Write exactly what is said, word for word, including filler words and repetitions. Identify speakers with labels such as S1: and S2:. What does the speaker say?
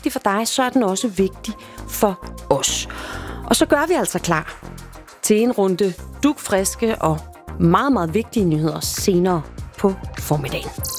S1: vigtig for dig, så er den også vigtig for os. Og så gør vi altså klar til en runde dugfriske og meget, meget vigtige nyheder senere på formiddagen.